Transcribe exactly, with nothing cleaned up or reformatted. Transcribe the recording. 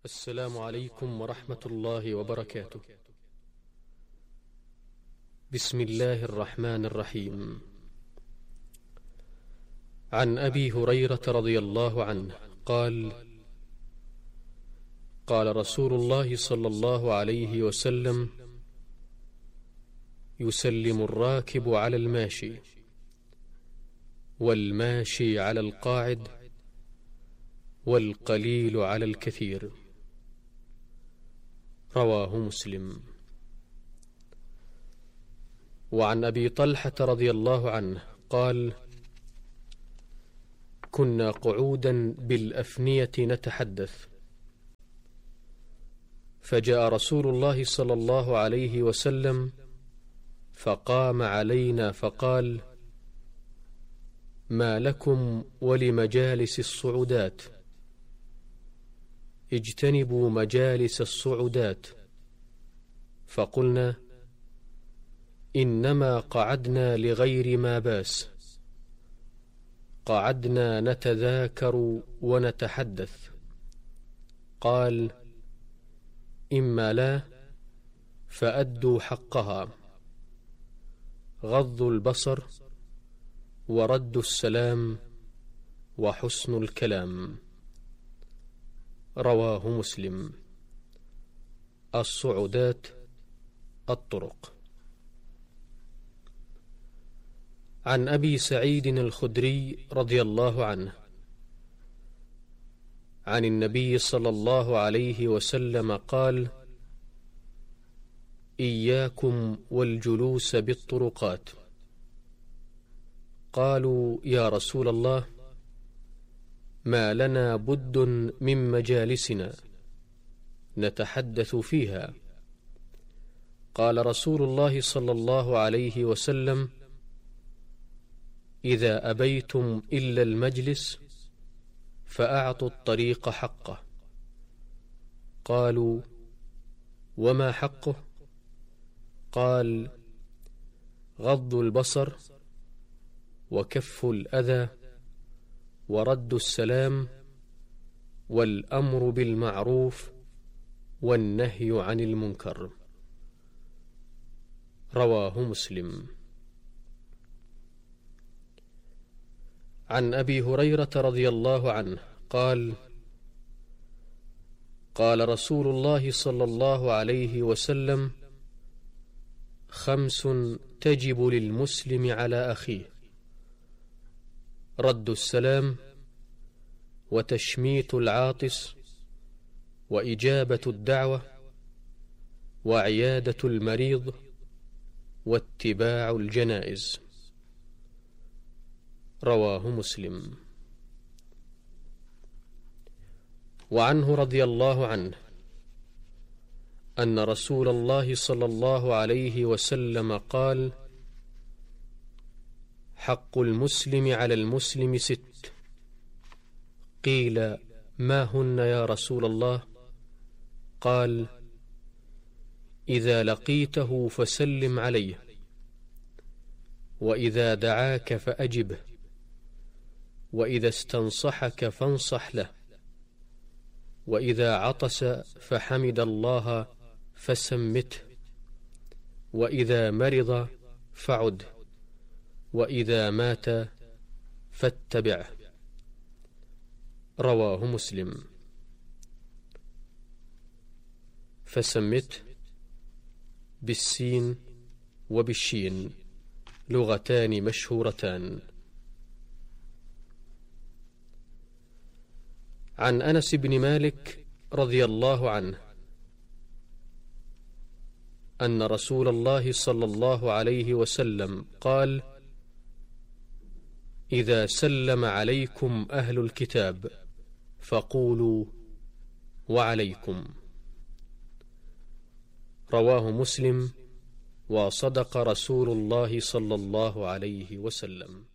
السلام عليكم ورحمة الله وبركاته. بسم الله الرحمن الرحيم. عن أبي هريرة رضي الله عنه قال: قال رسول الله صلى الله عليه وسلم: يسلم الراكب على الماشي، والماشي على القاعد، والقليل على الكثير. رواه مسلم. وعن أبي طلحة رضي الله عنه قال: كنا قعودا بالأفنية نتحدث، فجاء رسول الله صلى الله عليه وسلم فقام علينا فقال: ما لكم ولمجالس الصعودات؟ اجتنبوا مجالس الصعودات. فقلنا: إنما قعدنا لغير ما باس، قعدنا نتذاكر ونتحدث. قال: إما لا فأدوا حقها، غضوا البصر، وردوا السلام، وحسن الكلام. رواه مسلم. الصعودات الطرق. عن أبي سعيد الخدري رضي الله عنه عن النبي صلى الله عليه وسلم قال: إياكم والجلوس بالطرقات. قالوا: يا رسول الله، ما لنا بد من مجالسنا نتحدث فيها. قال رسول الله صلى الله عليه وسلم: إذا أبيتم إلا المجلس فأعطوا الطريق حقه. قالوا: وما حقه؟ قال: غض البصر، وكف الأذى، ورد السلام، والأمر بالمعروف، والنهي عن المنكر. رواه مسلم. عن أبي هريرة رضي الله عنه قال: قال رسول الله صلى الله عليه وسلم: خمس تجب للمسلم على أخيه: رد السلام، وتشميت العاطس، وإجابة الدعوة، وعيادة المريض، واتباع الجنائز. رواه مسلم. وعنه رضي الله عنه أن رسول الله صلى الله عليه وسلم قال: حق المسلم على المسلم ست. قيل: ما هن يا رسول الله؟ قال: إذا لقيته فسلم عليه، وإذا دعاك فأجبه، وإذا استنصحك فانصح له، وإذا عطس فحمد الله فسمته، وإذا مرض فعده، وإذا مات فاتبعه. رواه مسلم. فسمته بالسين وبالشين، لغتان مشهورتان. عن أنس بن مالك رضي الله عنه أن رسول الله صلى الله عليه وسلم قال: إذا سلم عليكم أهل الكتاب فقولوا: وعليكم. رواه مسلم. وصدق رسول الله صلى الله عليه وسلم.